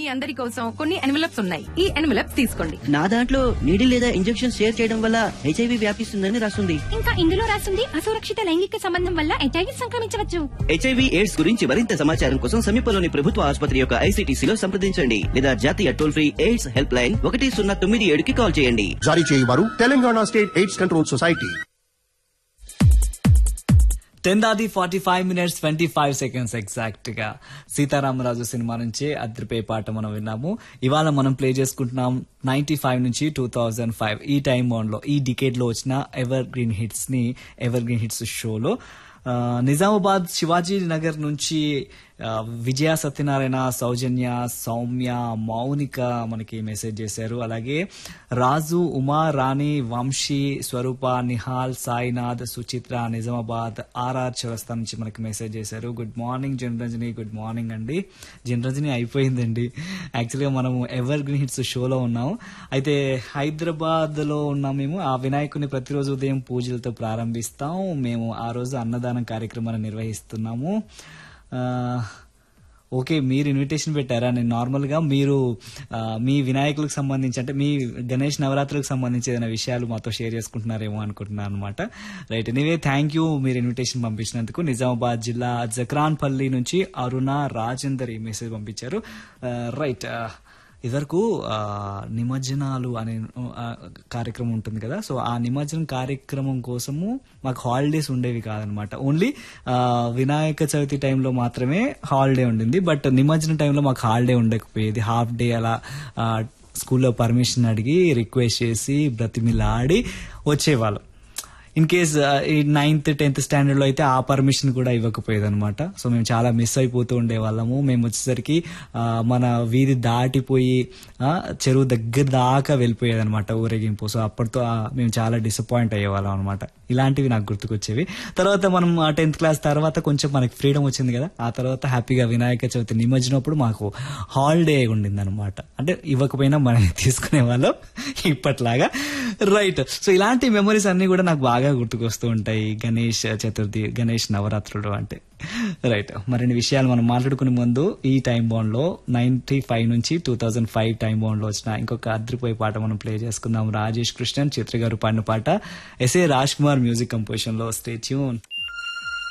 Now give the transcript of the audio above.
మీ అందరి కోసం కొన్ని ఎన్వలప్స్ ఉన్నాయి. ఈ ఎన్వలప్స్ తీసుకోండి. నా దాంట్లో నీడిల్ లేదా ఇంజెక్షన్ షేర్ చేయడం వల్ల HIV వ్యాపిస్తుందని రాస్తుంది. ఇంకా ఇందులో రాస్తుంది అసురక్షిత లైంగిక సంబంధం వల్ల HIV సంక్రమించవచ్చు. HIV ఎయిడ్స్ గురించి మరింత సమాచారం కోసం సమీపంలోని ప్రభుత్వ ఆసుపత్రి యొక్క ICTCలో సంప్రదించండి లేదా జాతీయ toll free AIDS help line 1097కి call చేయండి. జారీ చేయవారు Telangana state AIDS control society. 10:45 25 exact గా సీతారామరాజు సినిమా నుంచి అద్రిపోయే పాట మనం విన్నాము. ఇవాళ మనం ప్లే చేసుకుంటున్నాం 95 నుంచి 2005 ఈ టైం బౌండ్ లో, ఈ డికేడ్ లో వచ్చిన ఎవర్ గ్రీన్ హిట్స్ షోలో నిజామాబాద్ శివాజీ నగర్ నుంచి విజయ సత్యనారాయణ, సౌజన్య, సౌమ్య, మౌనిక మనకి మెసేజ్ చేశారు. అలాగే రాజు, ఉమా, రాణి, వంశీ, స్వరూప, నిహాల్, సాయినాథ్, సుచిత్ర నిజామాబాద్ RR చౌరస్తా నుంచి మనకి మెసేజ్ చేశారు. Good morning Janaranjani. Good morning అండి. జనరంజని అయిపోయిందండి. యాక్చువల్గా మనం ఎవర్ గ్రీన్ హిట్స్ షోలో ఉన్నాము. అయితే హైదరాబాద్ లో ఉన్నాం మేము. ఆ వినాయకుని ప్రతిరోజు ఉదయం పూజలతో ప్రారంభిస్తాం. మేము ఆ రోజు అన్నదానం కార్యక్రమాన్ని నిర్వహిస్తున్నాము. ఓకే, మీరు ఇన్విటేషన్ పెట్టారా? నేను నార్మల్ గా మీరు మీ వినాయకులకు సంబంధించి, అంటే మీ గణేష్ నవరాత్రులకు సంబంధించి ఏదైనా విషయాలు మాతో షేర్ చేసుకుంటున్నారేమో అనుకుంటున్నాను అనమాట. రైట్, ఎనీవే థ్యాంక్ యూ మీరు ఇన్విటేషన్ పంపించినందుకు. నిజామాబాద్ జిల్లా జక్రాన్పల్లి నుంచి అరుణ రాజేందర్ ఈ మెసేజ్ పంపించారు. రైట్, ఇదివరకు నిమజ్జనాలు అనే కార్యక్రమం ఉంటుంది కదా, సో ఆ నిమజ్జనం కార్యక్రమం కోసము మాకు హాలిడేస్ ఉండేవి కాదనమాట. ఓన్లీ వినాయక చవితి టైంలో మాత్రమే హాలిడే ఉండింది. బట్ నిమజ్జనం టైంలో మాకు హాలిడే ఉండకపోయేది. హాఫ్ డే అలా స్కూల్లో పర్మిషన్ అడిగి రిక్వెస్ట్ చేసి బ్రతిమిలాడి వచ్చేవాళ్ళం. ఇన్ కేస్ ఈ 9th 10th స్టాండర్డ్ లో అయితే ఆ పర్మిషన్ కూడా ఇవ్వకపోయేది అనమాట. సో మేము చాలా మిస్ అయిపోతూ ఉండేవాళ్ళము. మేము వచ్చేసరికి మన వీధి దాటిపోయి చెరువు దగ్గర దాకా వెళ్ళిపోయేది అనమాట ఊరేగింపు. సో అప్పటితో మేము చాలా డిసప్పాయింట్ అయ్యేవాళ్ళం అనమాట. ఇలాంటివి నాకు గుర్తుకొచ్చేవి. తర్వాత మనం 10th క్లాస్ తర్వాత కొంచెం మనకి ఫ్రీడమ్ వచ్చింది కదా, ఆ తర్వాత హ్యాపీగా వినాయక చవితి నిమజ్జనప్పుడు మాకు హాలిడే ఉండింది అనమాట. అంటే ఇవ్వకపోయినా మనం తీసుకునే వాళ్ళం ఇప్పట్లాగా. రైట్, సో ఇలాంటి మెమరీస్ అన్ని కూడా నాకు బాగా గుర్తుకొస్తూ ఉంటాయి గణేష్ చతుర్థి, గణేష్ నవరాత్రులు అంటే. రైట్, మరిన్ని విషయాలు మనం మాట్లాడుకునే ముందు ఈ టైం బౌండ్ లో 95 నుంచి 2005 టైం బౌండ్ లో వచ్చిన ఇంకొక అద్రిపోయే పాట మనం ప్లే చేసుకుందాం. రాజేష్ కృష్ణన్, చిత్ర గారు పాడిన పాట. SA Raj Kumar music composition లో. Stay tune.